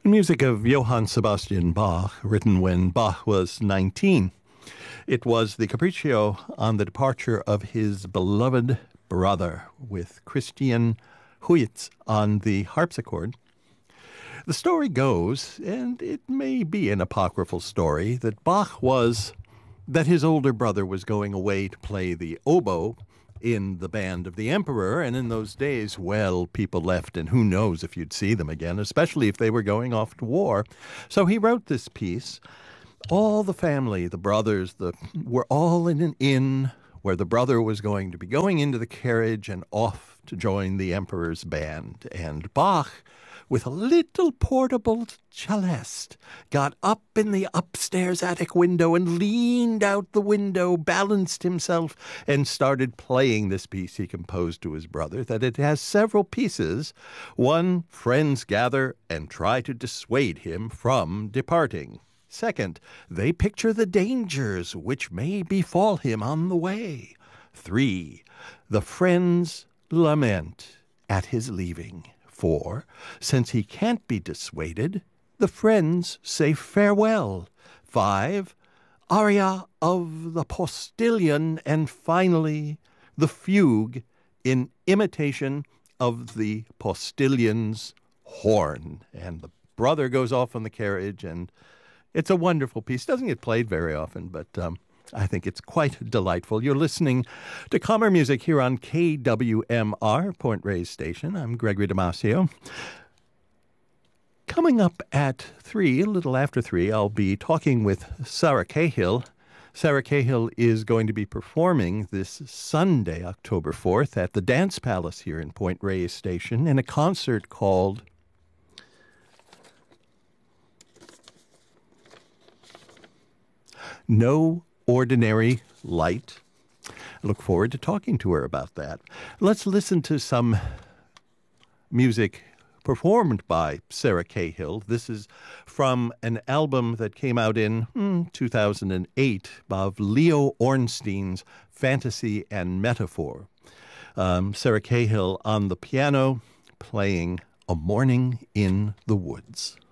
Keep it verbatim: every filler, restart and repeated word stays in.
Music of Johann Sebastian Bach, written when Bach was nineteen. It was the capriccio on the departure of his beloved brother, with Christian Huytz on the harpsichord. The story goes, and it may be an apocryphal story, that Bach was, that his older brother was going away to play the oboe in the band of the emperor, and in those days, well, people left, and who knows if you'd see them again, especially if they were going off to war. So he wrote this piece. All the family, the brothers, the were all in an inn where the brother was going to be going into the carriage and off to join the emperor's band. And Bach, with a little portable celeste, got up in the upstairs attic window and leaned out the window, balanced himself, and started playing this piece he composed to his brother, that it has several pieces. One, friends gather and try to dissuade him from departing. Second, they picture the dangers which may befall him on the way. Three, the friends lament at his leaving. Four, since he can't be dissuaded, the friends say farewell. Five, aria of the postilion. And finally, the fugue in imitation of the postilion's horn. And the brother goes off on the carriage, and it's a wonderful piece. Doesn't get played very often, but um, I think it's quite delightful. You're listening to Calmer Music here on K W M R, Point Reyes Station. I'm Gregory Damasio. Coming up at three, a little after three, I'll be talking with Sarah Cahill. Sarah Cahill is going to be performing this Sunday, October fourth, at the Dance Palace here in Point Reyes Station in a concert called No Ordinary Light. I look forward to talking to her about that. Let's listen to some music performed by Sarah Cahill. This is from an album that came out in hmm, two thousand eight of Leo Ornstein's Fantasy and Metaphor. Um, Sarah Cahill on the piano playing A Morning in the Woods.